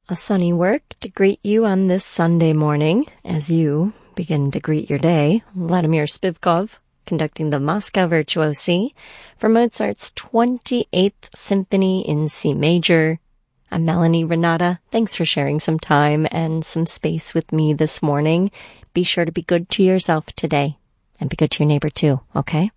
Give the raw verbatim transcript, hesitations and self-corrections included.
A sunny work to greet you on this Sunday morning as you begin to greet your day. Vladimir Spivkov conducting the Moscow Virtuosi for Mozart's twenty-eighth Symphony in C major. I'm Melanie Renata. Thanks for sharing some time and some space with me this morning. Be sure to be good to yourself today and be good to your neighbor too, okay?